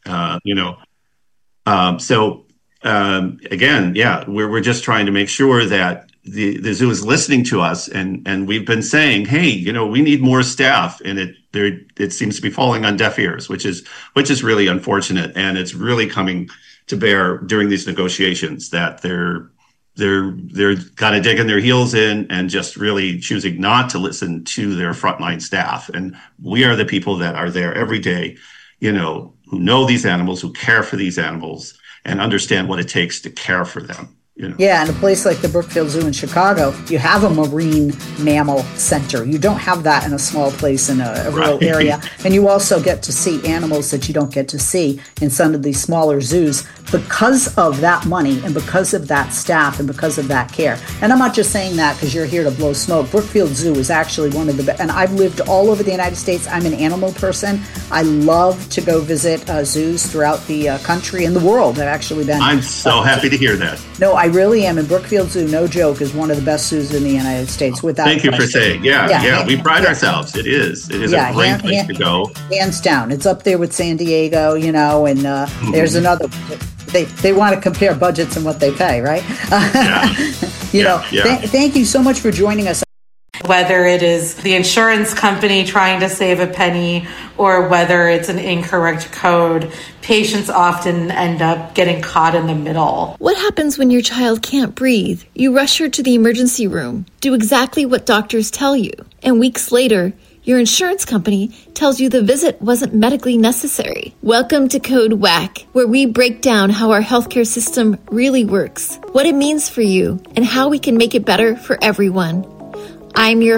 again, we're just trying to make sure that the zoo is listening to us, and we've been saying, hey, we need more staff, and it seems to be falling on deaf ears, which is really unfortunate. And it's really coming to bear during these negotiations that they're kind of digging their heels in and just really choosing not to listen to their frontline staff. And we are the people that are there every day, who know these animals, who care for these animals and understand what it takes to care for them. Yeah, in a place like the Brookfield Zoo in Chicago, you have a marine mammal center. You don't have that in a small place in a rural area. And you also get to see animals that you don't get to see in some of these smaller zoos because of that money and because of that staff and because of that care. And I'm not just saying that because you're here to blow smoke. Brookfield Zoo is actually one of the best. And I've lived all over the United States. I'm an animal person. I love to go visit zoos throughout the country and the world. I've actually been. I'm so happy to hear that. No, I really am. And Brookfield Zoo, no joke, is one of the best zoos in the United States. Without Thank you for saying. Yeah. We pride ourselves. It is a great place to go. Hands down. It's up there with San Diego, and there's another. They want to compare budgets and what they pay, right? Thank you so much for joining us. Whether it is the insurance company trying to save a penny or whether it's an incorrect code, patients often end up getting caught in the middle. What happens when your child can't breathe? You rush her to the emergency room, do exactly what doctors tell you, and weeks later, your insurance company tells you the visit wasn't medically necessary. Welcome to Code WACK, where we break down how our healthcare system really works, what it means for you, and how we can make it better for everyone. I'm your